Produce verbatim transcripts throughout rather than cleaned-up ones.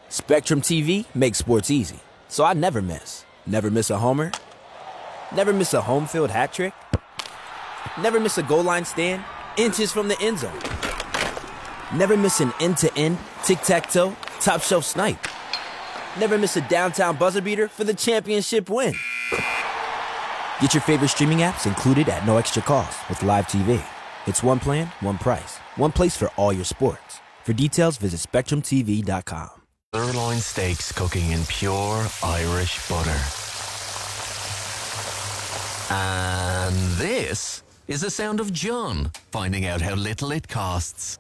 Spectrum T V makes sports easy, so I never miss. Never miss a homer. Never miss a home field hat trick. Never miss a goal line stand. Inches from the end zone. Never miss an end-to-end, tic-tac-toe, top-shelf snipe. Never miss a downtown buzzer beater for the championship win. Get your favorite streaming apps included at no extra cost with Live T V. It's one plan, one price, one place for all your sports. For details, visit spectrum t v dot com. Sirloin steaks cooking in pure Irish butter. And this is the sound of John finding out how little it costs.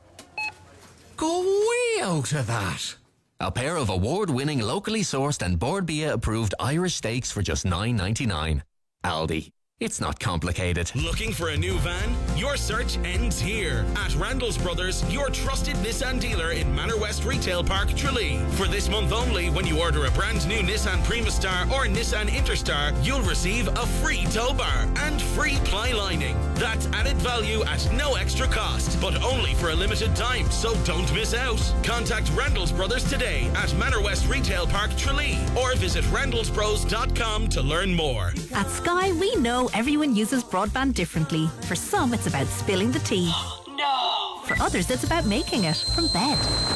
Go way out of that. A pair of award-winning, locally sourced and Board Bia approved Irish steaks for just nine ninety-nine. Aldi. It's not complicated. Looking for a new van? Your search ends here. At Randall's Brothers, your trusted Nissan dealer in Manor West Retail Park, Tralee. For this month only, when you order a brand new Nissan Primastar or Nissan Interstar, you'll receive a free tow bar and free ply lining. That's added value at no extra cost, but only for a limited time, so don't miss out. Contact Randall's Brothers today at Manor West Retail Park, Tralee, or visit randalls bros dot com to learn more. At Sky, we know everyone uses broadband differently. For some, it's about spilling the tea. No! For others, it's about making it from bed.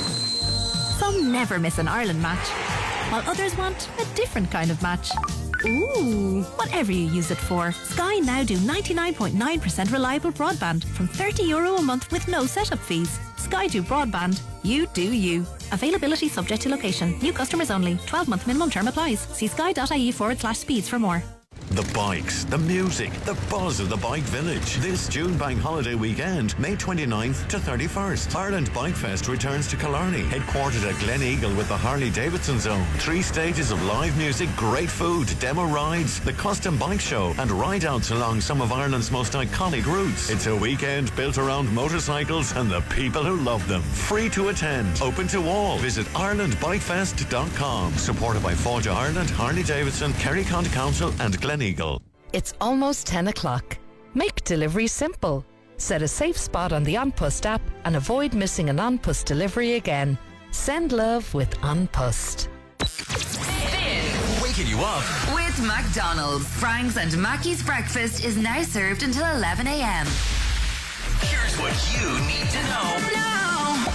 Some never miss an Ireland match, while others want a different kind of match. Ooh, whatever you use it for, Sky now do ninety-nine point nine percent reliable broadband from thirty euro a month with no setup fees. Sky do broadband. You do you. Availability subject to location. New customers only. twelve month minimum term applies. See sky.ie forward slash speeds for more. The bikes, the music, the buzz of the Bike Village. This June Bank Holiday weekend, May twenty-ninth to thirty-first. Ireland Bike Fest returns to Killarney, headquartered at Glen Eagle with the Harley Davidson Zone. Three stages of live music, great food, demo rides, the custom bike show, and ride-outs along some of Ireland's most iconic routes. It's a weekend built around motorcycles and the people who love them. Free to attend, open to all. Visit ireland bike fest dot com. Supported by Forja Ireland, Harley Davidson, Kerry County Council, and Glen Eagle. It's almost ten o'clock. Make delivery simple. Set a safe spot on the An Post app and avoid missing an An Post delivery again. Send love with An Post. Waking you up with McDonald's. Frank's and Mackey's breakfast is now served until eleven a.m. Here's what you need to know now.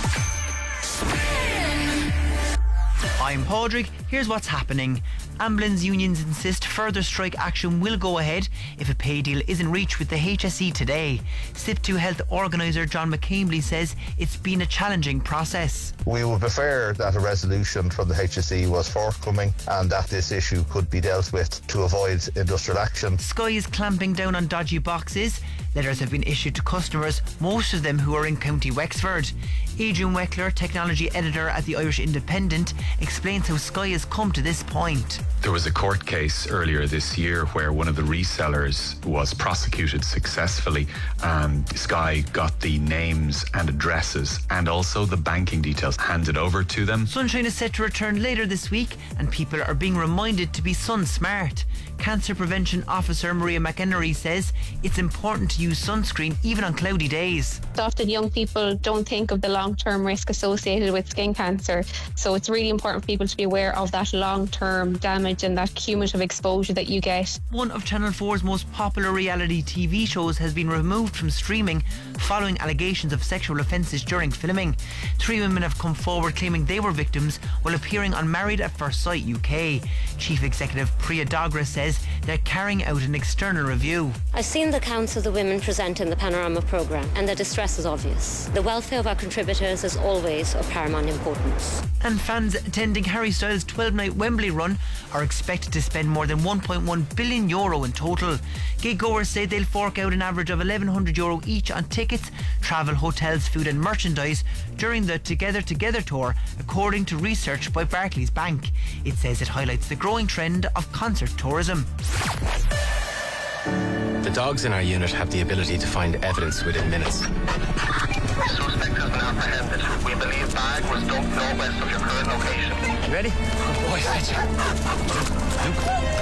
I'm Padraig. Here's what's happening. Ambulance unions insist further strike action will go ahead if a pay deal isn't reached with the H S E today. S I P two Health organiser John McCambly says it's been a challenging process. We would prefer that a resolution from the H S E was forthcoming and that this issue could be dealt with to avoid industrial action. Sky is clamping down on dodgy boxes. Letters have been issued to customers, most of them who are in County Wexford. Adrian Weckler, technology editor at the Irish Independent, explains how Sky has come to this point. There was a court case earlier this year where one of the resellers was prosecuted successfully, and Sky got the names and addresses and also the banking details handed over to them. Sunshine is set to return later this week, and people are being reminded to be sun smart. Cancer Prevention Officer Maria McEnery says it's important to use sunscreen even on cloudy days. Often young people don't think of the long-term risk associated with skin cancer, so it's really important for people to be aware of that long-term damage and that cumulative exposure that you get. One of Channel four's most popular reality T V shows has been removed from streaming following allegations of sexual offences during filming. Three women have come forward claiming they were victims while appearing on Married at First Sight U K. Chief Executive Priya Dogra says they're carrying out an external review. I've seen the accounts of the women present in the Panorama programme, and the distress is obvious. The welfare of our contributors is always of paramount importance. And fans attending Harry Styles' twelve-night Wembley run are expected to spend more than one point one billion euro in total. Gig goers say they'll fork out an average of eleven hundred euro each on tickets, travel, hotels, food and merchandise during the Together Together tour, according to research by Barclays Bank. It says it highlights the growing trend of concert tourism. The dogs in our unit have the ability to find evidence within minutes. Suspect has been apprehended. We believe bag was dumped northwest of your current location. You ready? Good boy, Fletcher. Luke.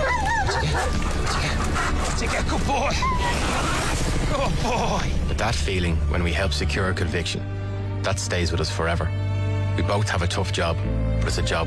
It's again. It's again. Good boy. Good boy. But that feeling when we help secure a conviction, that stays with us forever. We both have a tough job, but it's a job